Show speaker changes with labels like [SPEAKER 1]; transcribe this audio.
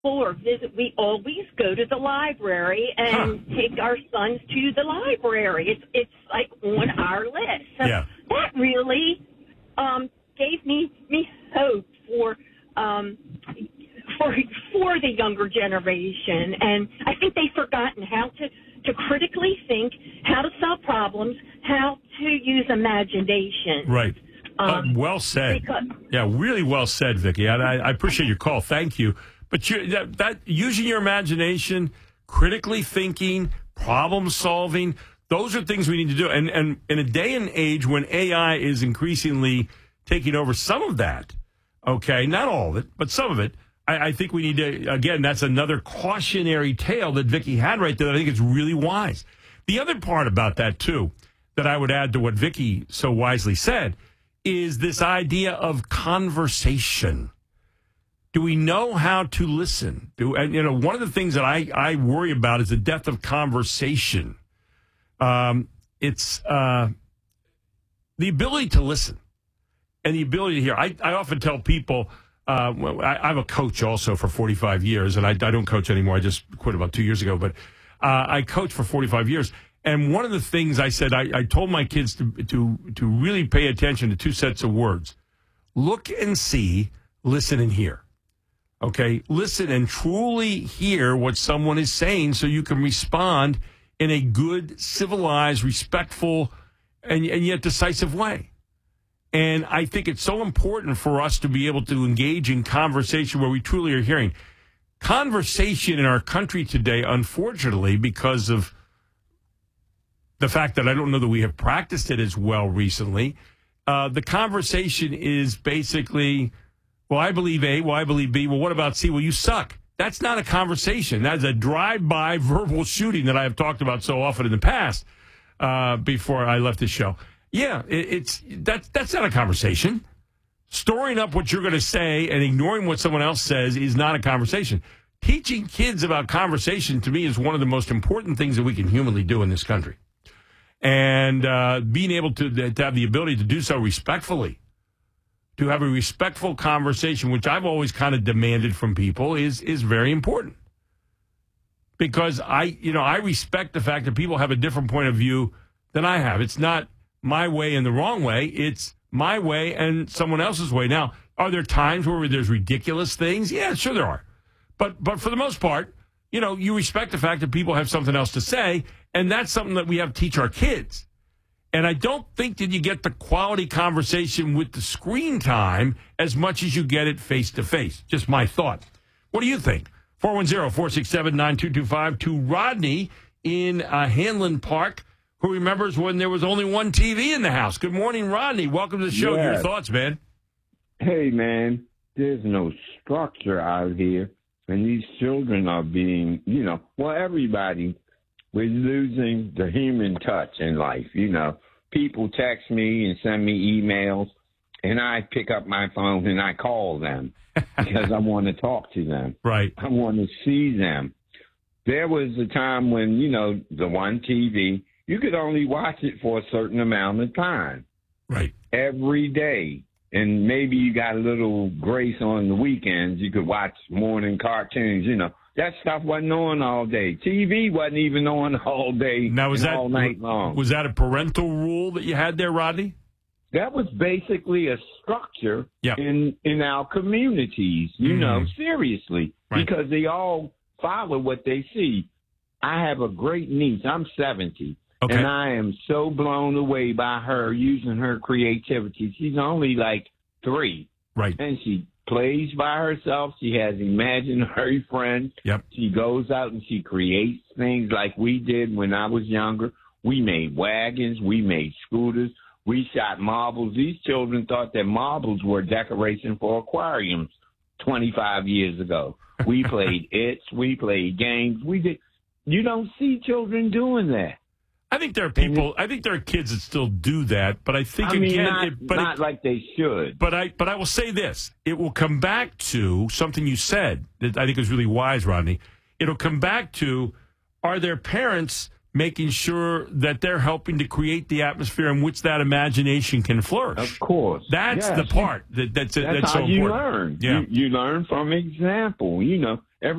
[SPEAKER 1] or visit, we always go to the library and take our sons to the library. It's like on our list. So that really gave me hope for the younger generation. And I think they've forgotten how to critically think, how to solve problems, how to use imagination.
[SPEAKER 2] Right. Well said. Really well said, Vicki. I appreciate your call. Thank you. But that using your imagination, critically thinking, problem solving, those are things we need to do. And in a day and age when AI is increasingly taking over some of that, okay, not all of it, but some of it, I think we need to, again, that's another cautionary tale that Vicki had right there. I think it's really wise. The other part about that, too, that I would add to what Vicki so wisely said, is this idea of conversation. Do we know how to listen? One of the things that I worry about is the death of conversation. It's the ability to listen and the ability to hear. I often tell people, I'm a coach also for 45 years, and I don't coach anymore. I just quit about 2 years ago, but I coached for 45 years. And one of the things I said, I told my kids to really pay attention to two sets of words. Look and see, listen and hear. Okay, listen and truly hear what someone is saying so you can respond in a good, civilized, respectful, and yet decisive way. And I think it's so important for us to be able to engage in conversation where we truly are hearing. Conversation in our country today, unfortunately, because of the fact that I don't know that we have practiced it as well recently, the conversation is basically, well, I believe A, well, I believe B, well, what about C? Well, you suck. That's not a conversation. That's a drive-by verbal shooting that I have talked about so often in the past before I left the show. Yeah, that's not a conversation. Storing up what you're going to say and ignoring what someone else says is not a conversation. Teaching kids about conversation, to me, is one of the most important things that we can humanly do in this country. And being able to have the ability to do so respectfully, to have a respectful conversation, which I've always kind of demanded from people, is very important. Because I respect the fact that people have a different point of view than I have. It's not my way and the wrong way. It's my way and someone else's way. Now, are there times where there's ridiculous things? Yeah, sure there are. But for the most part, you respect the fact that people have something else to say, and that's something that we have to teach our kids. And I don't think that you get the quality conversation with the screen time as much as you get it face-to-face. Just my thought. What do you think? 410-467-9225 to Rodney in Hanlon Park, who remembers when there was only one TV in the house. Good morning, Rodney. Welcome to the show. Yes. Your thoughts, man?
[SPEAKER 3] Hey, man, there's no structure out here, and these children are being, everybody, we're losing the human touch in life. People text me and send me emails, and I pick up my phone and I call them because I want to talk to them.
[SPEAKER 2] Right.
[SPEAKER 3] I want to see them. There was a time when, the one TV, you could only watch it for a certain amount of time.
[SPEAKER 2] Right.
[SPEAKER 3] Every day. And maybe you got a little grace on the weekends. You could watch morning cartoons, That stuff wasn't on all day. TV wasn't even on all day.
[SPEAKER 2] Now,
[SPEAKER 3] all night long.
[SPEAKER 2] Was that a parental rule that you had there, Rodney?
[SPEAKER 3] That was basically a structure in our communities, seriously, right. Because they all follow what they see. I have a great niece. I'm 70. Okay. And I am so blown away by her using her creativity. She's only like 3.
[SPEAKER 2] Right.
[SPEAKER 3] And she plays by herself. She has imaginary friends.
[SPEAKER 2] Yep.
[SPEAKER 3] She goes out and she creates things like we did when I was younger. We made wagons. We made scooters. We shot marbles. These children thought that marbles were decoration for aquariums 25 years ago. We played we played games. We did. You don't see children doing that.
[SPEAKER 2] I think there are people. I think there are kids that still do that, but I think
[SPEAKER 3] not like they should.
[SPEAKER 2] But I will say this: it will come back to something you said that I think is really wise, Rodney. It'll come back to: are their parents making sure that they're helping to create the atmosphere in which that imagination can flourish.
[SPEAKER 3] Of course.
[SPEAKER 2] That's the part that's so
[SPEAKER 3] how
[SPEAKER 2] important.
[SPEAKER 3] you learn.
[SPEAKER 2] Yeah.
[SPEAKER 3] You learn from example.